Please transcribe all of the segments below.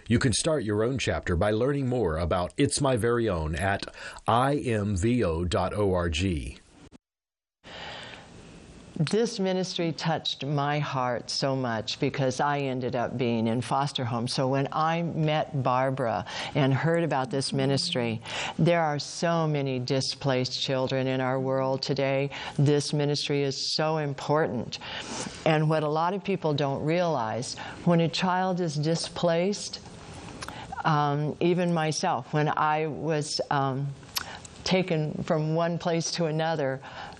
You can start your own chapter by learning more about It's My Very Own at imvo.org. This ministry touched my heart so much because I ended up being in foster homes. So when I met Barbara and heard about this ministry, there are so many displaced children in our world today. This ministry is so important. And what a lot of people don't realize, when a child is displaced, even myself, when I was taken from one place to another,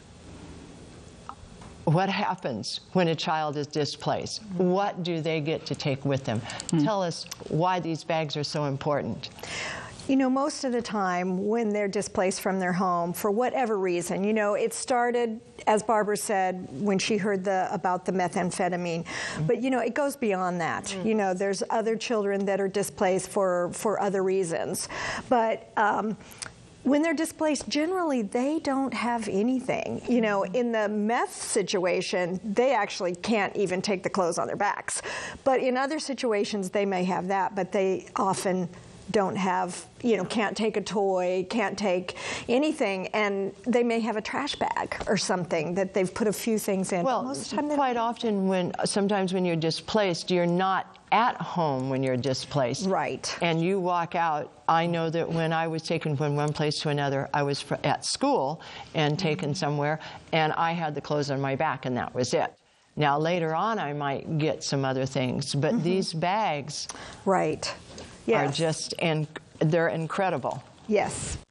what happens when a child is displaced? What do they get to take with them? Tell us why these bags are so important. You know, most of the time when they're displaced from their home, for whatever reason, you know, it started, as Barbara said, when she heard about the methamphetamine. But, you know, it goes beyond that. You know, there's other children that are displaced for other reasons. But when they're displaced, generally they don't have anything. You know, in the meth situation, they actually can't even take the clothes on their backs. But in other situations, they may have that, but they often don't have, you know, can't take a toy, can't take anything, and they may have a trash bag or something that they've put a few things in. Well, most of the time quite often, sometimes when you're displaced, you're not at home when you're displaced. Right. And you walk out. I know that when I was taken from one place to another, I was at school and taken somewhere, and I had the clothes on my back, and that was it. Now, later on, I might get some other things, but these bags right. are just, and they're incredible. Yes.